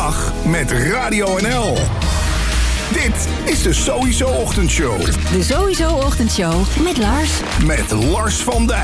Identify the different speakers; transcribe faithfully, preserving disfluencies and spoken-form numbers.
Speaker 1: dag met Radio N L. Dit is de Sowieso Ochtendshow.
Speaker 2: De Sowieso Ochtendshow met Lars.
Speaker 1: Met Lars van Dijk.